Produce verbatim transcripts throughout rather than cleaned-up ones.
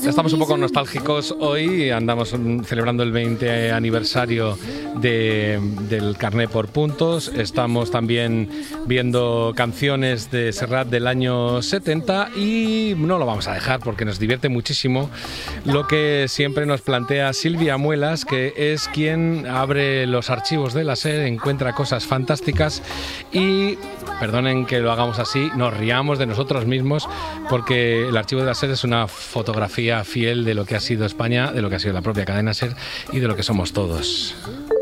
Estamos un poco nostálgicos hoy, andamos celebrando el veinte aniversario de, del Carné por Puntos, estamos también viendo canciones de Serrat del año setenta y no lo vamos a dejar porque nos divierte muchísimo lo que siempre nos plantea Silvia Muelas, que es quien abre los archivos de la SER, encuentra cosas fantásticas y, perdonen que lo hagamos así, nos riamos de nosotros mismos porque el archivo de la SER es una fotografía fiel de lo que ha sido España, de lo que ha sido la propia cadena SER y de lo que somos todos.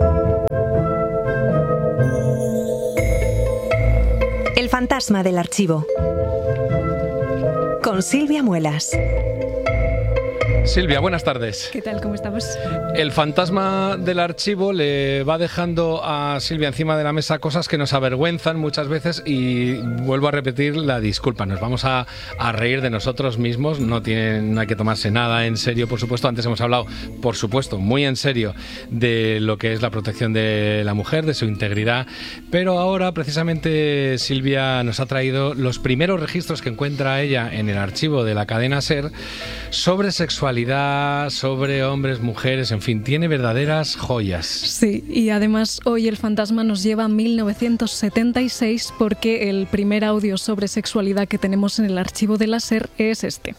El fantasma del archivo. Con Silvia Muelas. Silvia, buenas tardes. ¿Qué tal? ¿Cómo estamos? El fantasma del archivo le va dejando a Silvia encima de la mesa cosas que nos avergüenzan muchas veces y vuelvo a repetir la disculpa. Nos vamos a, a reír de nosotros mismos, no, tiene, no hay que tomarse nada en serio, por supuesto. Antes hemos hablado, por supuesto, muy en serio de lo que es la protección de la mujer, de su integridad, pero ahora precisamente Silvia nos ha traído los primeros registros que encuentra ella en el archivo de la cadena SER sobre sexualidad, sobre hombres, mujeres, en fin, tiene verdaderas joyas. Sí, y además hoy el fantasma nos lleva a mil novecientos setenta y seis porque el primer audio sobre sexualidad que tenemos en el archivo de la SER es este.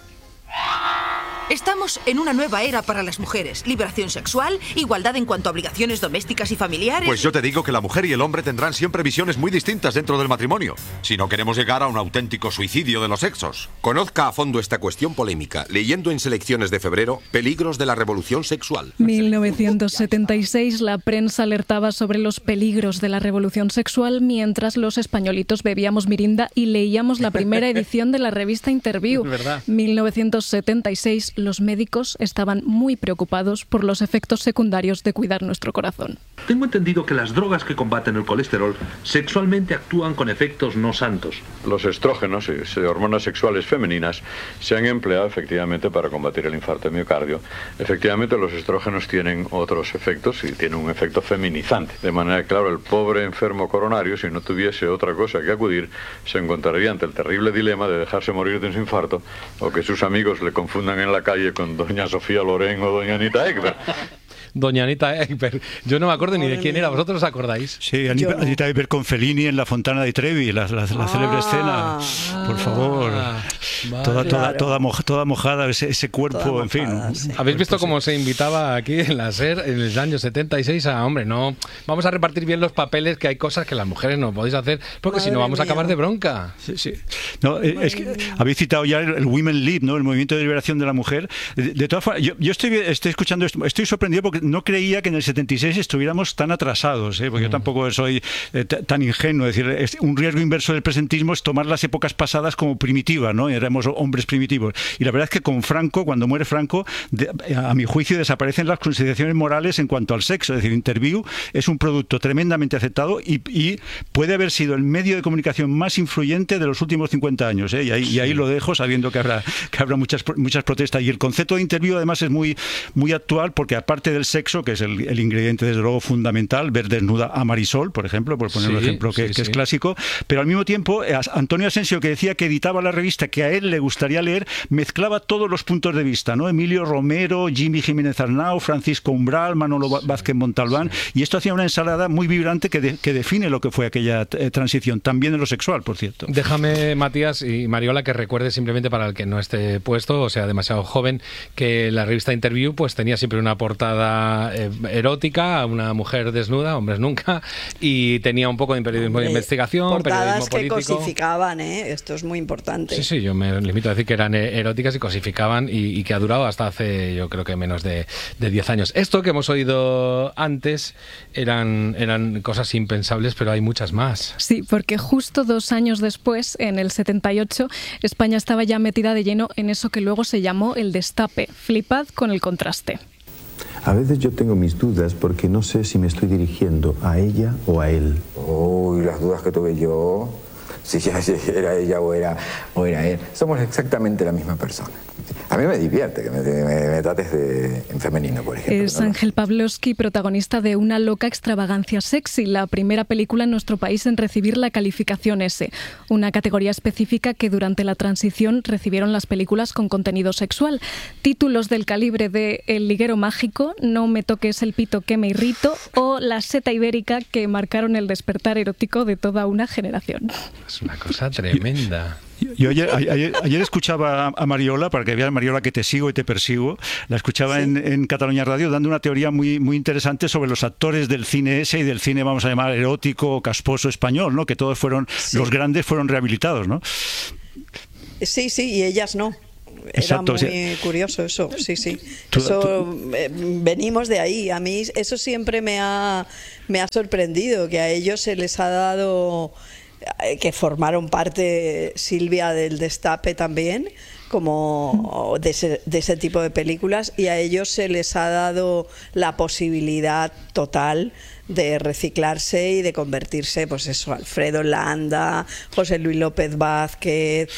Estamos en una nueva era para las mujeres. Liberación sexual, igualdad en cuanto a obligaciones domésticas y familiares. Pues yo te digo que la mujer y el hombre tendrán siempre visiones muy distintas dentro del matrimonio, si no queremos llegar a un auténtico suicidio de los sexos. Conozca a fondo esta cuestión polémica, leyendo en Selecciones de febrero Peligros de la revolución sexual. mil novecientos setenta y seis, la prensa alertaba sobre los peligros de la revolución sexual mientras los españolitos bebíamos mirinda y leíamos la primera edición de la revista Interview. ¿Verdad? mil novecientos setenta y seis, los médicos estaban muy preocupados por los efectos secundarios de cuidar nuestro corazón. Tengo entendido que las drogas que combaten el colesterol sexualmente actúan con efectos no santos. Los estrógenos y hormonas sexuales femeninas se han empleado efectivamente para combatir el infarto de miocardio. Efectivamente los estrógenos tienen otros efectos y tienen un efecto feminizante. De manera que, claro, el pobre enfermo coronario, si no tuviese otra cosa que acudir, se encontraría ante el terrible dilema de dejarse morir de un infarto o que sus amigos le confundan en la calle con doña Sofía Loren o doña Anita Ekberg. Doña Anita Ekberg. Yo no me acuerdo ni de quién era. ¿Vosotros os acordáis? Sí, Anita, no. Anita Ekberg con Fellini en La Fontana di Trevi, la, la, la ah, célebre escena. Por favor. Ah, vale. Toda, toda, claro. toda, moj, toda mojada, ese, ese cuerpo, toda en mojada, fin. Sí. ¿Habéis visto cómo se invitaba aquí en la SER en el año setenta y seis a, hombre, no, vamos a repartir bien los papeles, que hay cosas que las mujeres no podéis hacer, porque Madre si no vamos mía. a acabar de bronca. Sí, sí. No, es que habéis citado ya el, el Women Lead, ¿no? El movimiento de liberación de la mujer. De, de todas formas, yo, yo estoy, estoy escuchando esto, estoy sorprendido porque no creía que en el setenta y seis estuviéramos tan atrasados, ¿eh? Porque mm. yo tampoco soy eh, tan ingenuo. Es decir, es un riesgo inverso del presentismo es tomar las épocas pasadas como primitivas, ¿no? Éramos hombres primitivos. Y la verdad es que con Franco, cuando muere Franco, de, a mi juicio desaparecen las consideraciones morales en cuanto al sexo. Es decir, Interview es un producto tremendamente aceptado y, y puede haber sido el medio de comunicación más influyente de los últimos cincuenta años, ¿eh? Y ahí, sí. y ahí lo dejo sabiendo que habrá, que habrá muchas, muchas protestas. Y el concepto de Interview además es muy, muy actual porque aparte del sexo, que es el, el ingrediente desde luego fundamental, ver desnuda a Marisol, por ejemplo, por poner sí, un ejemplo que, sí, que sí. es clásico, pero al mismo tiempo Antonio Asensio, que decía que editaba la revista que a él le gustaría leer, mezclaba todos los puntos de vista, ¿no? Emilio Romero, Jimmy Jiménez Arnau, Francisco Umbral, Manolo Vázquez Montalbán, y esto hacía una ensalada muy vibrante que, de, que define lo que fue aquella eh, transición, también en lo sexual, por cierto. Déjame, Matías y Mariola, que recuerde simplemente para el que no esté puesto, o sea, demasiado joven, que la revista Interview pues tenía siempre una portada eh, erótica, una mujer desnuda, hombres nunca, y tenía un poco de periodismo de investigación, portadas periodismo político. Que cosificaban, ¿eh? Esto es muy importante. Sí, sí, yo me limito a decir que eran eróticas y cosificaban y, y que ha durado hasta hace, yo creo que menos de, de diez años. Esto que hemos oído antes eran, eran cosas impensables, pero hay muchas más. Sí, porque justo dos años después, en el setenta y ocho, España estaba ya metida de lleno en eso que luego se llamó el destape. Flipad con el contraste. A veces yo tengo mis dudas porque no sé si me estoy dirigiendo a ella o a él. Uy, las dudas que tuve yo, si era ella o era, o era él. Somos exactamente la misma persona. A mí me divierte que me, me, me trates de, en femenino, por ejemplo. Es Ángel Pavlovsky, protagonista de Una loca extravagancia sexy, la primera película en nuestro país en recibir la calificación S, una categoría específica que durante la transición recibieron las películas con contenido sexual. Títulos del calibre de El liguero mágico, No me toques el pito que me irrito o La seta ibérica, que marcaron el despertar erótico de toda una generación. Es una cosa tremenda. Yo ayer, ayer, ayer escuchaba a Mariola, para que veas, Mariola, que te sigo y te persigo, la escuchaba sí. en, en Cataluña Radio dando una teoría muy, muy interesante sobre los actores del cine ese y del cine, vamos a llamar, erótico, casposo español, ¿no? Que todos fueron, sí. los grandes fueron rehabilitados, ¿no? Sí, sí, y ellas no. Exacto, Era muy sí. curioso eso, sí, sí. Tú, eso, tú... Eh, venimos de ahí. A mí eso siempre me ha, me ha sorprendido, que a ellos se les ha dado... que formaron parte, Silvia, del Destape también, como de ese, de ese tipo de películas, y a ellos se les ha dado la posibilidad total de reciclarse y de convertirse, pues eso, Alfredo Landa, José Luis López Vázquez,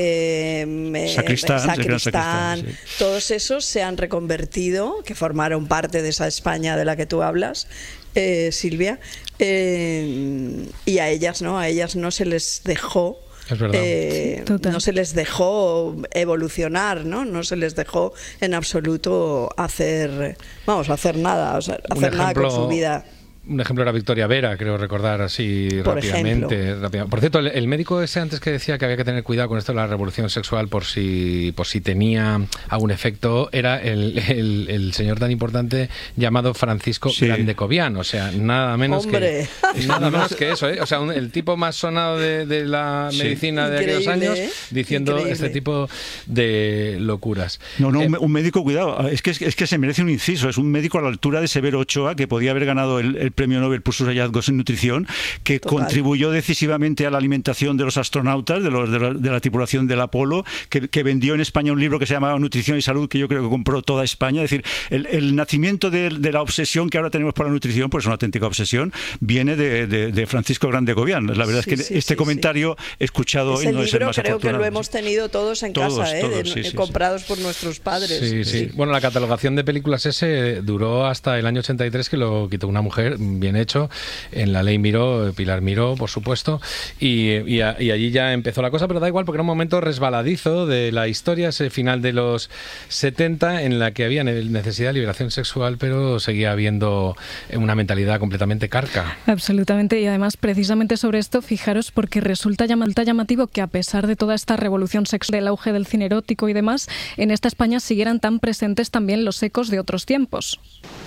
eh, Sacristán, Sacristán, Sacristán sí. Todos esos se han reconvertido, que formaron parte de esa España de la que tú hablas, eh, Silvia, eh, y a ellas no, a ellas no se les dejó. Es verdad. Eh, no se les dejó evolucionar, ¿no? No se les dejó en absoluto hacer, vamos, hacer nada, o sea, hacer ejemplo, nada con su vida. Un ejemplo era Victoria Vera, creo recordar así por rápidamente, rápidamente. Por cierto, el, el médico ese antes que decía que había que tener cuidado con esto de la revolución sexual por si por si tenía algún efecto, era el, el, el señor tan importante llamado Francisco sí. Grandecovian, o sea, nada menos Hombre. que nada menos que eso, ¿eh? O sea, un, el tipo más sonado de, de la sí. medicina de aquellos años, ¿eh? Diciendo Increíble. Este tipo de locuras. No, no, eh, un, un médico, cuidado, es que, es que se merece un inciso, es un médico a la altura de Severo Ochoa, que podía haber ganado el, el premio Nobel por sus hallazgos en nutrición, que Total. Contribuyó decisivamente a la alimentación de los astronautas, de, los, de, la, de la tripulación del Apolo, que, que vendió en España un libro que se llamaba Nutrición y Salud, que yo creo que compró toda España. Es decir, el, el nacimiento de, de la obsesión que ahora tenemos por la nutrición, pues es una auténtica obsesión, viene de, de, de Francisco Grandecovian. La verdad sí, es que sí, este sí, comentario sí. escuchado Ese hoy no libro es el más creo afortunado. que lo hemos tenido todos en todos, casa, ¿eh? Todos, de, sí, sí, comprados sí. por nuestros padres. Sí, sí, sí. Bueno, la catalogación de películas ese duró hasta el año ochenta y tres, que lo quitó una mujer, bien hecho, en la ley Miró, Pilar Miró, por supuesto, y, y, a, y allí ya empezó la cosa, pero da igual porque era un momento resbaladizo de la historia, ese final de los setenta, en la que había necesidad de liberación sexual, pero seguía habiendo una mentalidad completamente carca. Absolutamente, y además precisamente sobre esto, fijaros, porque resulta llamativo que a pesar de toda esta revolución sexual, del auge del cine erótico y demás, en esta España siguieran tan presentes también los ecos de otros tiempos.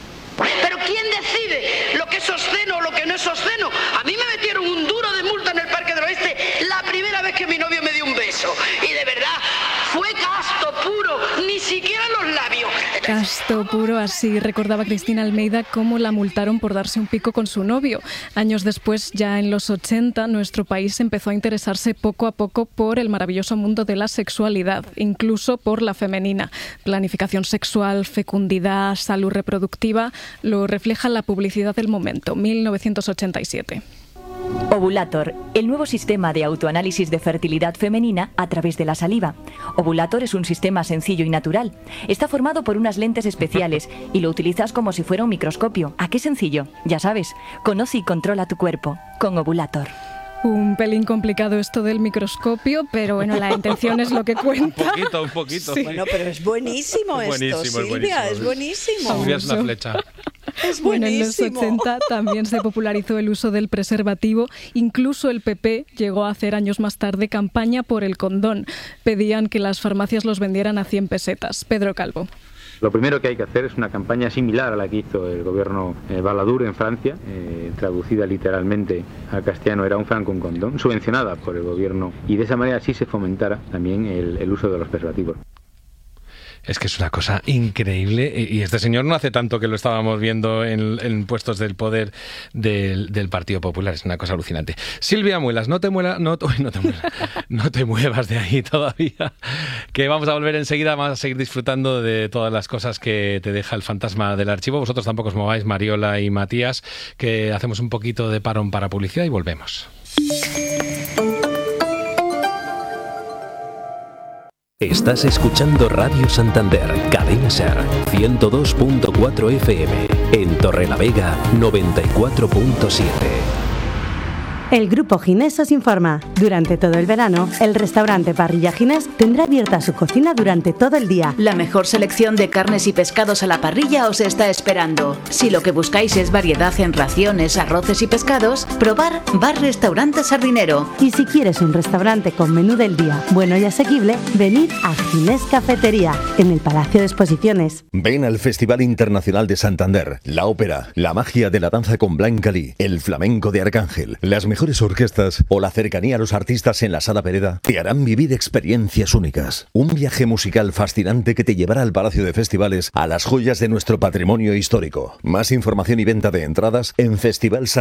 Pero ¿quién decide lo que es obsceno o lo que no es obsceno? A mí me metieron un duro de multa en el Parque del Oeste la primera vez que mi novio me dio un beso. Y de verdad, fue casto puro, ni siquiera los labios. Casto puro, así recordaba Cristina Almeida cómo la multaron por darse un pico con su novio. Años después, ya en los ochenta, nuestro país empezó a interesarse poco a poco por el maravilloso mundo de la sexualidad, incluso por la femenina. Planificación sexual, fecundidad, salud reproductiva, lo refleja la publicidad del momento, mil novecientos ochenta y siete. Ovulator, el nuevo sistema de autoanálisis de fertilidad femenina a través de la saliva. Ovulator es un sistema sencillo y natural. Está formado por unas lentes especiales y lo utilizas como si fuera un microscopio. ¿A qué sencillo? Ya sabes, conoce y controla tu cuerpo con Ovulator. Un pelín complicado esto del microscopio, pero bueno, la intención es lo que cuenta. Un poquito, un poquito. Sí. Bueno, pero es buenísimo, es buenísimo esto, es Silvia, buenísimo. es buenísimo. Silvia es una flecha. Es bueno, en los buenísimo. ochenta también se popularizó el uso del preservativo. Incluso el P P llegó a hacer años más tarde campaña por el condón. Pedían que las farmacias los vendieran a cien pesetas. Pedro Calvo. Lo primero que hay que hacer es una campaña similar a la que hizo el gobierno eh, Balladur en Francia, eh, traducida literalmente al castellano, era un franco un condón, subvencionada por el gobierno, y de esa manera sí se fomentara también el, el uso de los preservativos. Es que es una cosa increíble, y este señor no hace tanto que lo estábamos viendo en, en puestos del poder del, del Partido Popular. Es una cosa alucinante. Silvia Muelas, no te muela, no, uy, no te muelas, no te muevas de ahí todavía, que vamos a volver enseguida, vamos a seguir disfrutando de todas las cosas que te deja el fantasma del archivo. Vosotros tampoco os mováis, Mariola y Matías, que hacemos un poquito de parón para publicidad y volvemos. Estás escuchando Radio Santander, Cadena Ser, ciento dos punto cuatro F M, en Torrelavega, noventa y cuatro punto siete. El Grupo Ginés os informa. Durante todo el verano, el restaurante Parrilla Ginés tendrá abierta su cocina durante todo el día. La mejor selección de carnes y pescados a la parrilla os está esperando. Si lo que buscáis es variedad en raciones, arroces y pescados, probar Bar Restaurante Sardinero. Y si quieres un restaurante con menú del día bueno y asequible, venid a Ginés Cafetería, en el Palacio de Exposiciones. Ven al Festival Internacional de Santander, la ópera, la magia de la danza con Blanca Lee, el flamenco de Arcángel, las mejores orquestas o la cercanía a los artistas en la Sala Pereda te harán vivir experiencias únicas. Un viaje musical fascinante que te llevará al Palacio de Festivales, a las joyas de nuestro patrimonio histórico. Más información y venta de entradas en Festival